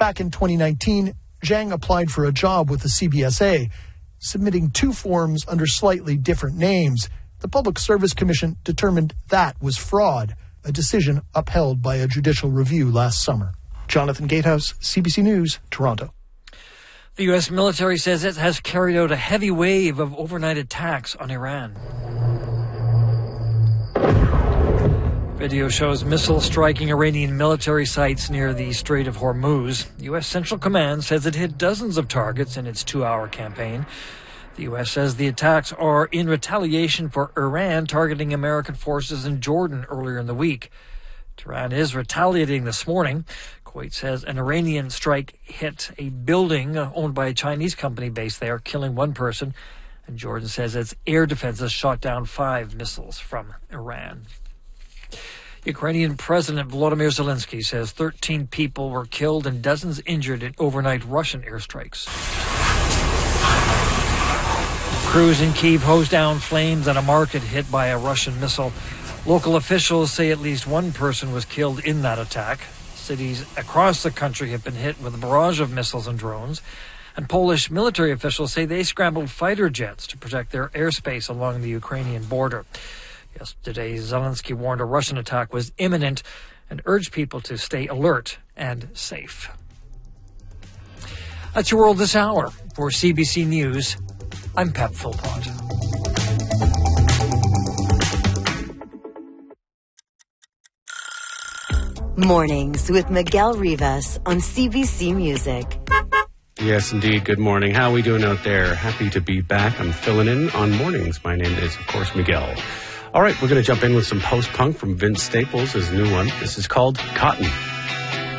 Back in 2019, Zhang applied for a job with the CBSA, submitting 2 forms under slightly different names. The Public Service Commission determined that was fraud, a decision upheld by a judicial review last summer. Jonathan Gatehouse, CBC News, Toronto. The U.S. military says it has carried out a heavy wave of overnight attacks on Iran. Video shows missiles striking Iranian military sites near the Strait of Hormuz. U.S. Central Command says it hit dozens of targets in its 2-hour campaign. The U.S. says the attacks are in retaliation for Iran targeting American forces in Jordan earlier in the week. Tehran is retaliating this morning. Kuwait says an Iranian strike hit a building owned by a Chinese company based there, killing 1 person. And Jordan says its air defenses shot down 5 missiles from Iran. Ukrainian President Volodymyr Zelensky says 13 people were killed and dozens injured in overnight Russian airstrikes. Crews in Kyiv hosed down flames at a market hit by a Russian missile. Local officials say at least 1 person was killed in that attack. Cities across the country have been hit with a barrage of missiles and drones. And Polish military officials say they scrambled fighter jets to protect their airspace along the Ukrainian border. Yesterday, Zelensky warned a Russian attack was imminent and urged people to stay alert and safe. That's your world this hour. For CBC News, I'm Pep Philpott. Mornings with Miguel Rivas on CBC Music. Yes, indeed. Good morning. How are we doing out there? Happy to be back. I'm filling in on mornings. My name is, of course, Miguel. All right, we're going to jump in with some post-punk from Vince Staples, his new one. This is called Cotton.